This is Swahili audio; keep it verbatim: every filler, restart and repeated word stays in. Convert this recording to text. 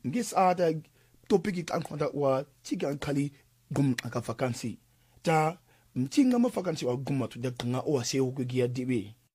ngis ada topic ik ankwanda wa chigan kali gum aka vakansi ta mchinga ma vakansi wa gum tu da kanga o se o giya dibe